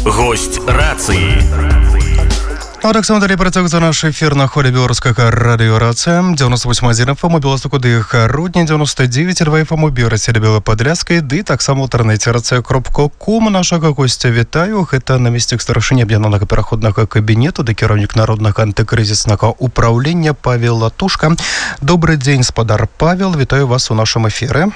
Гость рацыі. А таксама далей працягваецца наш эфір на холе беларускага радыёрацыя. 98.1 FM у Беластоку ды Гародні, 99.2 FM у Берасе Белападляскай, ды таксама ў інтэрнэце рацыя.ком. Нашага госця вітаю. Гэта намеснік старшыні аб'яднанага пераходнага кабінету ды кіраўнік народнага антыкрызіснага ўпраўлення Павел Латушка. Добры дзень, спадар Павел. Вітаю вас у нашым эфіры.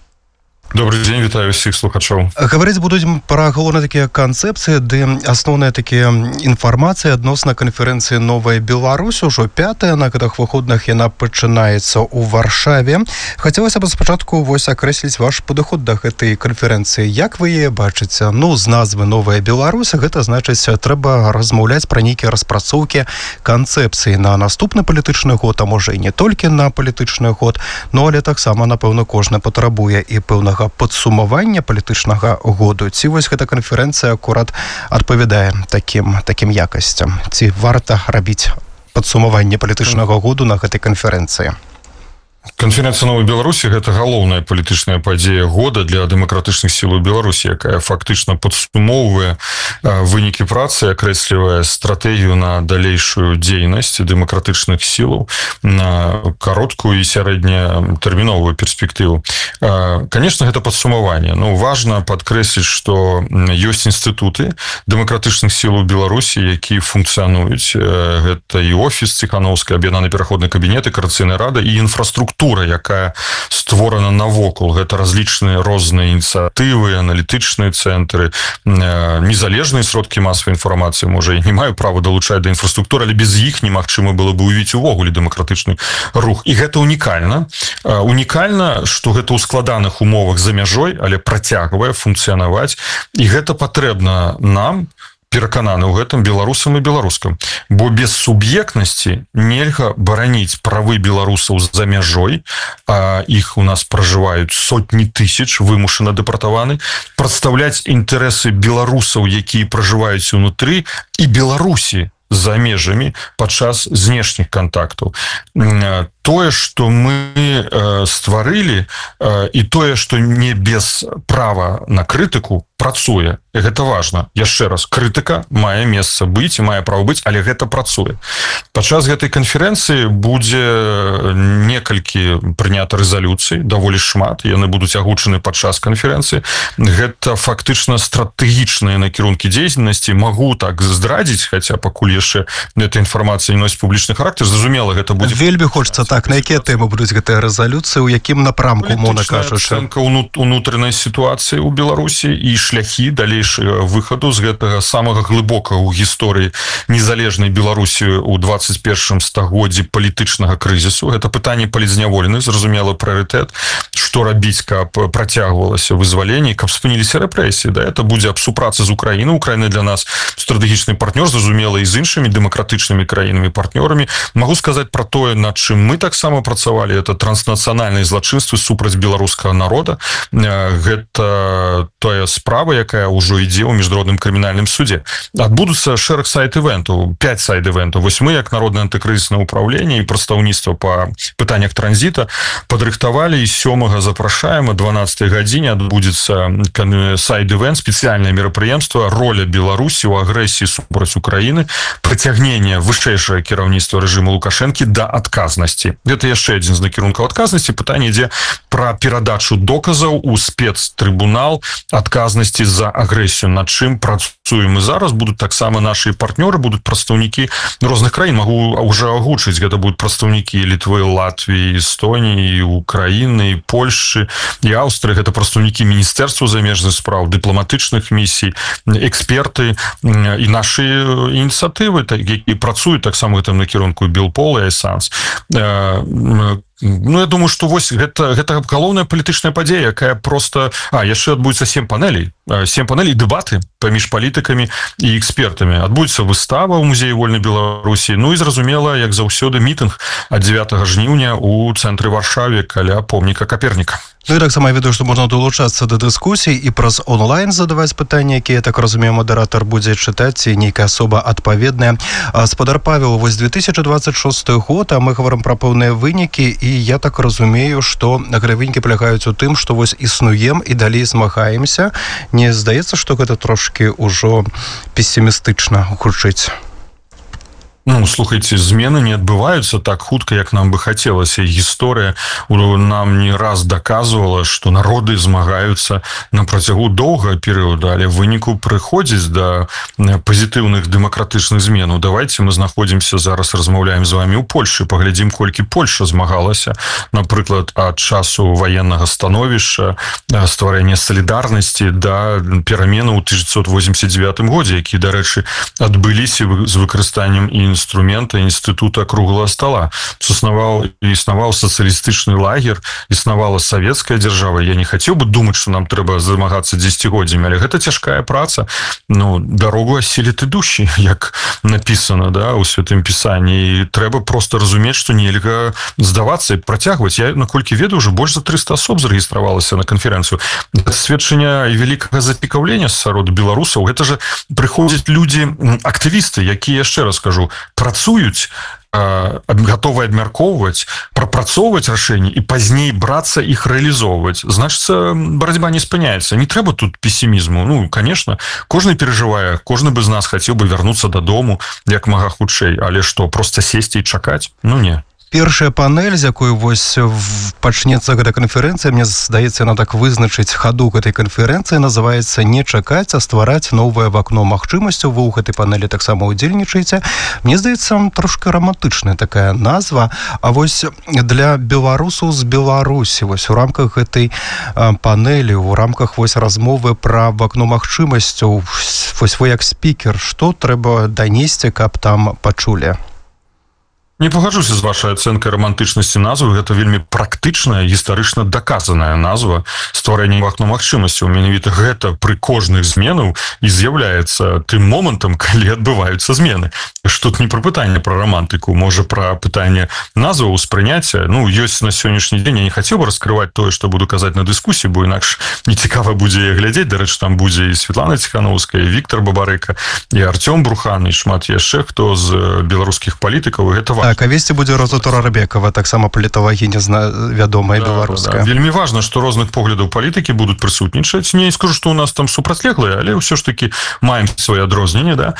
Добрый день, вітаю всех слухачоў. Говорить будем про галоўныя такія канцэпцыі, ды асноўныя такія інфармацыі адносна канферэнцыі «Новая Беларусь». Ужо 5-я, на гэтых выходных яна пачынаецца ў Варшаве. Хацелася б спачатку акрэсліць ваш падыход да гэтай канферэнцыі. Як вы яе бачыце? З назвы «Новая Беларусь» гэта значыць, трэба размаўляць пра нейкія распрацоўкі канцэпцыі на наступны палітычны год, а можа і не толькі на палітычны год, але таксама, напэўна, кожны патрабуе і пэўнага падсумавання палітычнага году. Ці вось гэта канферэнцыя акурат адпавядае такім якасцям? Ці варта рабіць падсумаванне палітычнага году на гэтай канферэнцыі? Канферэнцыя «Новай Беларусі» — гэта галоўная палітычная падзея года для дэмакратычных сілаў Беларусі, якая фактычна падсумоўвае вынікі працы, акрэслівае стратэгію на далейшую дзейнасць дэмакратычных сілаў на кароткую і сярэднятэрміновую перспектыву. Конечно, гэта падсумаванне. Важна падкрэсліць, што ёсць інстытуты дэмакратычных сілаў Беларусі, якія функцыянуюць. Гэта і офіс Ціханаўскай, аб'яднаны пераходны кабінет, і Коардынацыйная рада, і інфраструктура, якая створана навокал. Гэта разлічныя розныя ініцыятывы, аналітычныя цэнтры, незалежныя сродкі масавай інфармацыі. Можа, я не маю права далучаць да інфраструктуры, але без іх немагчыма было бы ўявіць увогуле дэмакратычны рух. І гэта унікальна. Унікальна, што гэта ў складаных умовах за мяжой, але працягвае функцыянаваць. І гэта патрэбна нам, перакананы ў гэтым, беларусам і беларускам. Бо без суб'ектнасці нельга бараніць правы беларусаў за мяжой, а іх у нас пражываюць сотні тысяч, вымушана дэпартаваны, прадстаўляць інтарэсы беларусаў, якія пражываюць унутры, і Беларусі за межамі падчас знешніх кантактаў. Тое, што мы стварылі, і тое, што не без права на крытыку, працуе. І гэта важна. Яшчэ раз, крытыка мае месца быць і мае права быць, але гэта працуе. Падчас гэтай канферэнцыі будзе некалькі прынята рэзалюцый, даволі шмат, яны будуць агучаны падчас канферэнцыі. Гэта фактычна стратэгічныя накірункі дзейнасці. Магу так здрадзіць, хаця пакуль яшчэ эта інфармацыя не носіць публічны характар, зразумела, гэта будзе... Вельмі хочацца так, на якія тэмы будуць гэтыя рэзалюцыі, у якім напрамку, мовна кажучы? Ацэнка унутранай сітуацыі ў Беларусі і шляхі далейшага выхаду з гэтага самага глыбокага ў гісторыі незалежнай Беларусі ў 21 стагоддзі палітычнага крызісу. Гэта пытанне палітзняволеных, зразумела, прыярытэт, што рабіць, каб працягвалася вызваленне, каб спыніліся рэпрэсіі. Это будзе аб супрацы з Украінай. Украіна для нас стратэгічны партнёр, зразумела, і з іншымі дэмакратычнымі краінамі партнёрамі. Магу сказаць пра тое, над чым мы таксама працавалі, это транснацыянальныя злачынствы супраць беларускага народа. Гэта тая справа, якая ўжо ідзе ў міжнародным крымінальным судзе. Адбудуцца шэраг сайт-івентаў, 5 сайт-івентаў. Вось мы, як народнае антыкрызіснае ўпраўленне і прадстаўніцтва па пытаннях транзіта, падрыхтавалі, і 7-го запрашаем, о 12-й гадзіне адбудзецца сайт-івент, спецыяльнае мерапрыемства «Роля Беларусі ў агрэсіі супраць Украіны, прыцягненне вышэйшага кіраўніцтва рэжыму Лукашэнкі да адказнасці». Гэта яшчэ адзін з накірункаў адказнасці. Пытанне ідзе пра перадачу доказаў у спецтрыбунал адказнасці за агрэсію, над чым працуем і зараз. Будуць таксама нашы партнёры, будуць прадстаўнікі розных краін. Магу ўжо агучыць, гэта будуць прадстаўнікі Літвы, Латвіі, Эстоніі, Украіны, Польшчы і Аўстрыі. Гэта прадстаўнікі міністэрства замежных спраў, дыпламатычных місій, эксперты і нашы ініцыятывы, які працуюць таксама гэтым накірунку Белпол і Айсанс. Я думаю, што вось гэта галоўная палітычная падзея, якая проста... яшчэ адбудзецца 7 панелей. 7 панелей дэбаты паміж палітыкамі і экспертамі. Адбудзецца выстава ў музеі вольнай Беларусі. І, зразумела, як заўсёды, мітынг ад 9 жніўня ў цэнтры Варшаве каля помніка Каперніка. Ну і таксама я ведаю, што можна далучацца да дыскусій і праз онлайн задаваць пытанні, якія, так разумею, мадэратар будзе чытаць, ці нейкая асоба адпаведная. Спадар Павел, вось 2026 год, а мы говорим пра пэўныя вынікі, і я так разумею, што гэтыя вынікі палягаюць у тым, што вось існуем і далей змагаемся. Не здаецца, што гэта трошки ўжо пессімістычна гучыць? Ну, слухайте, змены не адбываюцца так хутка, як нам бы хацелася. Гісторыя нам не раз даказвала, што народы змагаюцца на працягу доўгага перыяда, але в выніку прыходзіць да пазітыўных дэмакратычных зменаў. Давайте мы знаходзімся зараз, размаўляем з вами ў Польшы, паглядзім, колькі Польша змагалася, напрыклад, ад часу ваеннага становішча, стварэння салідарнасці да пераменаў у 1989 годзе, якія, дарэчы, адбыліся з выкарыстаннем инструмента института круглого стола. Існаваў сацыялістычны лагер, існавала савецкая дзяржава. Я не хацеў бы думаць, што нам трэба замагацца дзесяцігоддзямі, але гэта цяжкая праца. Ну, дарогу асіліт ідущий, як написано, да, у святым пісанні. І трэба просто разумець, што нельга здавацца і працягваць. Я, наколькі ведаю, уже больш за 300 асоб зарэгістравалася на канферэнцыю. Гэта сведчанне вялікага зацікаўлення сярод беларусаў. Гэта же прыходзяць людзі, актывісты, якія, яшчэ раз скажу, працуюць, готовы абмяркоўваць, прапрацоўваць рашэнні і пазней брацца іх рэалізоўваць. Значыцца, барацьба не спыняецца. Не трэба тут пессімізму. Ну, конечно, кожны перажывае, кожны бы з нас хацеў бы вярнуцца дадому як мага хутчэй, але што, проста сесці і чакаць? Ну, не. Першая панель, з якой вось пачнецца гэта канферэнцыя, мне здаецца, яна так вызначыць хаду гэтай канферэнцыі, называецца «Не чакаць, а ствараць новае вакно магчымасцяў». Вы ў гэтай панелі таксама ўдзельнічаеце. Мне здаецца, трошки романтычная такая назва. А вось для беларусаў з Беларусі, вось у рамках гэтай панелі, у рамках вось размовы пра вакно магчымасцяў, вось вы як спікер, што трэба данесці, каб там пачулі? Не пагаджуся з вашай ацэнкай романтычнасці назвы. Гэта вельмі практычная, гістарычна даказаная назва стварэння вакно магчымасцяў. Менавіта гэта пры кожных зменаў і з'яўляецца тым момантам, калі адбываюцца змены. Што тут не пра пытанне пра романтыку, можа пра пытанне назваў, успрыняцця. Ну, ёсць на сённяшні дзень. Я не хацеў бы раскрываць тое, што буду казаць на дыскусіі, бо інакш нецікава будзе глядзець. Дарэчы, там будзе і Светлана Ціхановская, і Віктор Бабарыка, і Артём Брухан, і шмат яшчэ хто з беларускіх палітыкаў. Гэта важна. Так, а весці будзе Роза Турарбекова, таксама паліталагіня вядомая беларуская. Да. Вельмі важна, што розных поглядаў палітыкі будуць прысутнічаць. Не скажу, што у нас там супрацьлеглыя, але ўсё ж такі маем свае адрозненні, да.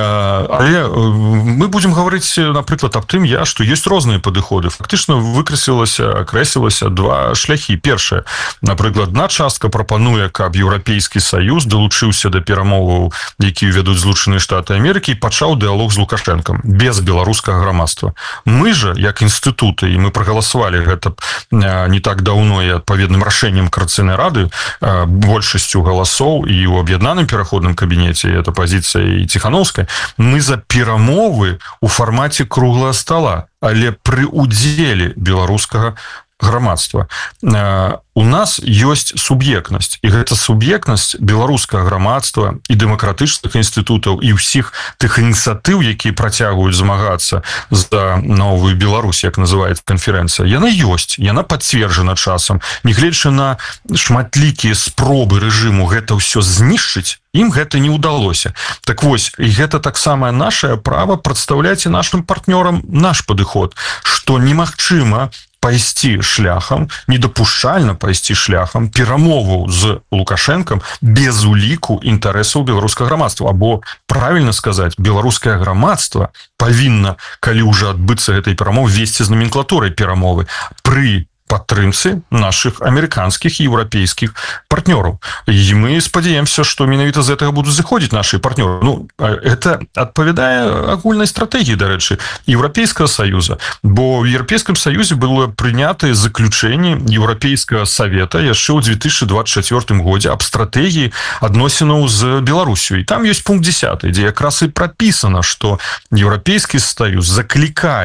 Але мы будзем гаварыць, напрыклад, аб тым, што ёсць розныя падыходы. Фактычна акрэслілася два шляхі. Першае, напрыклад, адна частка прапануе, каб Еўрапейскі Саюз далучыўся да перамоваў, якія вядуць Злучаныя Штаты Амерыкі, і пачаў дыялог з Лукашэнкам без беларускага грамадства. Мы же, як інстытуты, і мы прагаласавалі гэта не так даўно і адпаведным рашэннем Коордынацыйнай рады, большасцю галасоў і ў аб'яднаным пераходным кабінеце, это пазіцыя і Ціхановскай, мы за перамовы ў фармаце круглага стола, але пры удзеле беларускага грамадства. У нас ёсць суб'ектнасць, і гэта суб'ектнасць беларускага грамадства і дэмакратычных інстытутаў і ўсіх тых ініцыятыў, якія працягваюць змагацца за новую Беларусь, як называецца канферэнцыя. Яна ёсць, яна пацверджана часам. Нягледзячы на шматлікія спробы рэжыму гэта ўсё знішчыць, ім гэта не ўдалося. Так вось, і гэта таксама нашае права прадстаўляць і нашым партнёрам наш падыход, што немагчыма пайсці шляхам, недапушчальна пайсці шляхам перамоваў з Лукашэнкам без уліку інтарэсаў беларускага грамадства. Або, правільна сказаць, беларускае грамадства павінна, калі ўжо адбыцца гэтай перамовы, весці з номенклатурай перамовы пры падтрымцы наших амерыканскіх і еўрапейскіх партнёраў. І мы спадзяемся, што менавіта з гэтага будуць зыходзіць нашы партнёры. Ну, это адпавядае агульнай стратэгіі, дарэчы, Еўрапейскага Саюза. Бо в Еўрапейскім Саюзе было прынятае заключэнне Еўрапейскага Савета яшчэ ў 2024 годзе аб стратэгіі адносінаў з Беларусю. І там ёсць пункт 10, дзе якраз і прапісана, што Еўрапейскі Саюз заклікае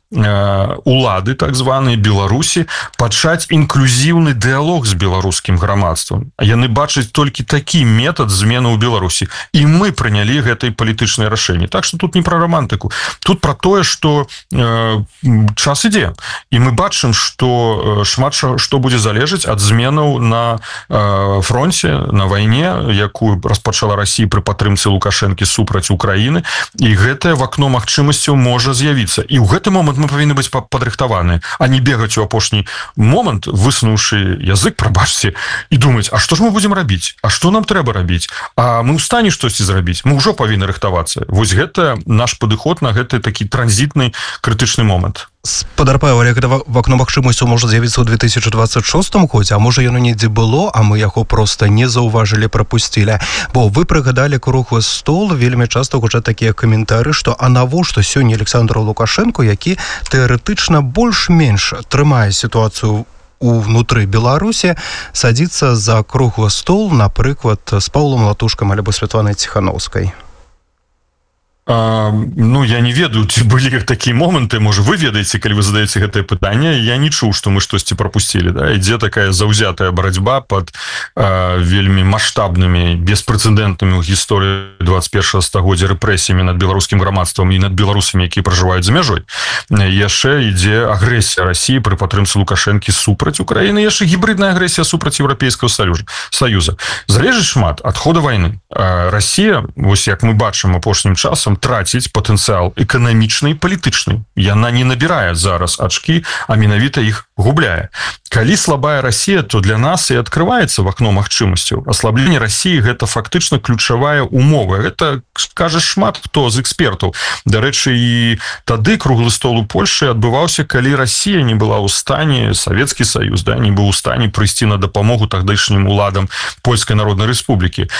улады так званыя Беларусі пачаць інклюзіўны дыялог з беларускім грамадствам. Яны бачаць толькі такі метад змены ў Беларусі. І мы прынялі гэтай палітычнае рашэнне. Так што тут не пра романтыку. Тут пра тое, што час ідзе. І мы бачым, што шмат што будзе залежаць ад зменаў на фронте, на вайне, якую распачала Расія пры падтрымцы Лукашэнкі супраць Украіны. І гэтае в акно магчымасцяў можа з'явіцца. І ў гэты момант мы павінны быць падрыхтаваныя, а не бегаць у апошні момант, высунуўшы язык, прабачце, і думаць, а што ж мы будзем рабіць? А што нам трэба рабіць? А мы ў стане штосьці зрабіць? Мы ўжо павінны рыхтавацца. Вось гэта наш падыход на гэты такі транзітны крытычны момант. Спадар Павел, як гэта в акно магчымасцяў можа з'явіцца ў 2026 годзе, а можа яно недзе было, а мы яго проста не заўважылі, прапусцілі. Бо вы прыгадалі круглы стол, вельмі часта гучаць такія каментары, што а навошта сёння Александру Лукашэнку, які тэарэтычна больш-менш трымае сітуацыю унутры Беларусі, садзіцца за круглы стол, напрыклад, з Паўлом Латушкам альбо Святланай Ціханаўскай? Ну, я не ведаю, ці былі такія моманты, можа, вы ведаеце, калі вы задаеце гэтае пытанне, я не чуў, што мы штосьці прапусцілі, да? Ідзе такая заўзятая барацьба пад вельмі маштабнымі, беспрэцэдэнтнымі ў гісторыі 21 стагоддзя рэпрэсіямі над беларускім грамадствам і над беларусамі, якія пражываюць за мяжой. Яшчэ ідзе агрэсія Расіі пры падтрымцы Лукашэнкі супраць Украіны, яшчэ гібридная агрэсія супраць Еўрапейскага Саюза. Залежыць шмат ад ходу вайны. Расія, вось як мы бачым апошнім часам, траціць патэнцыял эканамічны і палітычны. Яна не набірае зараз ачкі, а менавіта іх губляе. Калі слабая Расія, то для нас і адкрываецца в акно магчымасцяў. Аслабленне Расіі гэта фактычна ключавая умова. Гэта кажа шмат хто з экспертаў. Дарэчы, і тады круглы стол у Польшы адбываўся, калі Расія не была ў стане, Савецкі Саюз, да, не быў у стане прыйсці на дапамогу тагдайшнім уладам Польскай Народнай Рэспублікі.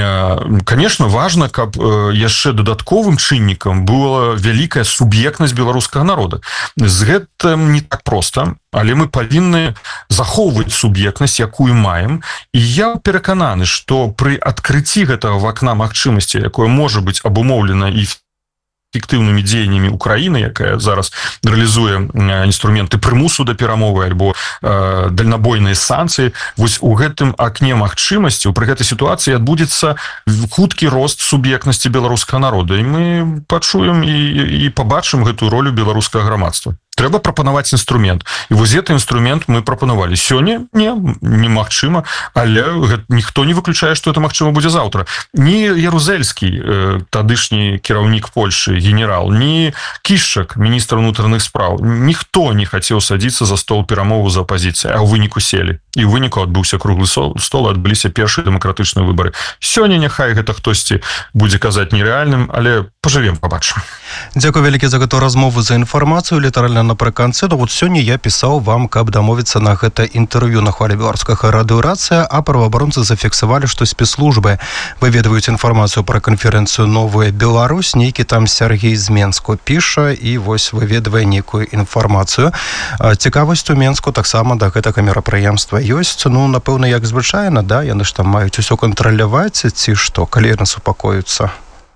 Конечно, важна, каб яшчэ дадатковым чыннікам была вялікая суб'ектнасць беларускага народа. З гэтым не так проста, але мы павінны захоўваць суб'ектнасць, якую маем. І я перакананы, што пры адкрыцці гэтага вакна магчымасці, якое можа быць абумоўлена і эфектыўнымі дзеяннямі Украіны, якая зараз рэалізуе інструменты прымусу да перамовы альбо дальнабойныя санкцыі, вось у гэтым акне магчымасцяў пры гэтай сітуацыі адбудзецца хуткі рост суб'ектнасці беларускага народа. І мы пачуем і пабачым гэтую ролю беларускага грамадства. Трэба прапанаваць інструмент. І вось гэты інструмент мы прапанавалі. Сёння немагчыма, але ніхто не выключае, што это магчыма будзе заўтра. Ні Ярузельскі, тадышні кіраўнік Польшы, генерал, ні Кішчак, міністр унутраных спраў. Ніхто не хацеў садзіцца за стол перамову з апазіцыяй, а ў выніку селі. І ў выніку адбыўся круглы стол, адбыліся першыя дэмакратычныя выбары. Сёння няхай гэта хтосьці будзе казаць нерэальным, але пажывем, пабачым. Дзякуй вялікі за гэту размову, за інфармацыю. Літаральна напрыканцы, вот сёння я пісаў вам, каб дамовіцца на гэта інтэрв'ю на хвалі беларускага радыё «Рацыя», а праваабаронцы зафіксавалі, што спецслужбы выведваюць інфармацыю пра канферэнцыю «Новая Беларусь». Нейкі там Сергей з Менску піша і вось выведвае нейкую інфармацыю. Цікавасць у Менску таксама да гэтага мерапрыемства ёсць. Ну, напэўна, як звычайна, да, яны ж там маюць усё кантраляваць, ці што, калі яны супакоюцца?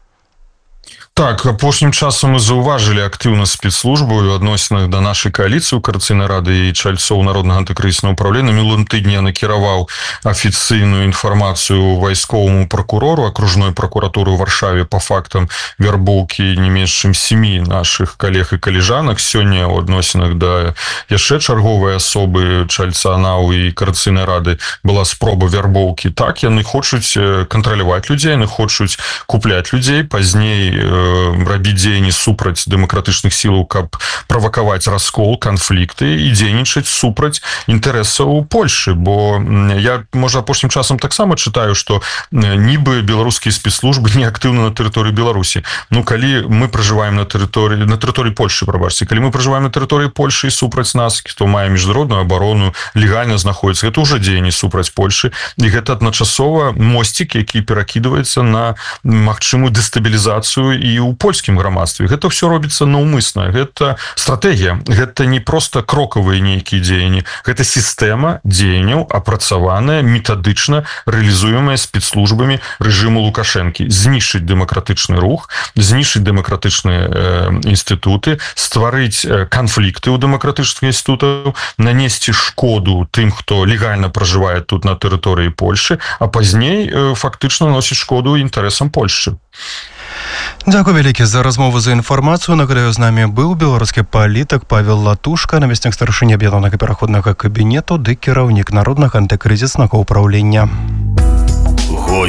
Так, апошнім часам мы заўважылі актыўнасць спецслужбаў у адносінах да нашай кааліцыі ў Коордынацыйнай рады і чальцоў народнага антыкрызіснага ўправлення. Мінулым тыдні я накіраваў афіцыйную інфармацыю вайсковаму пракурору акружной пракуратуры ў Варшаве па фактам вярбоўкі не менш чым 7 нашых калег і калежанак. Сёння ў адносінах да яшчэ чарговай асобы чальца НАУ і Коордынацыйнай рады была спроба вярбоўкі. Так, яны хочуць кантраляваць людзей, яны хочуць купляць людзей, пазней рабіць дзеянні супраць дэмакратычных сілаў, каб правакаваць раскол, канфлікты і дзейнічаць супраць інтарэсаў Польшы. Бо я, можа, апошнім часам таксама чытаю, што нібы беларускія спецслужбы не актыўны на тэрыторыі Беларусі. Ну, калі мы пражываем на тэрыторыі Польшы, прабачце, калі мы пражываем на тэрыторыі Польшы і супраць нас, хто мае міжнародную абарону, легальна знаходіцца, гэта ўжо дзеянні супраць Польшы. І гэта адначасова мосцік, які перакідваецца на магчымую дэстабілізацыю і ў польскім грамадстве. Гэта все робіцца наўмысна. Гэта стратэгія. Гэта не просто крокавыя нейкія дзеянні. Гэта сістэма дзеянняў, апрацаваная, метадычна рэалізуемая спецслужбамі рэжыму Лукашэнкі. Знішчыць дэмакратычны рух, знішчыць дэмакратычныя інстытуты, стварыць канфлікты ў дэмакратычных інстытутаў, нанесці шкоду тым, хто легальна пражывае тут на тэрыторыі Польшы, а пазней фактычна носіць шкоду інтарэсам Польшчы. Дзякуй вялікі за размову, за інфармацыю. Нагадаю, з намі быў беларускі палітык Павел Латушка, намеснік старшыні аб'яднанага пераходнага кабінету ды кіраўнік народнага антыкрызіснага ўпраўлення.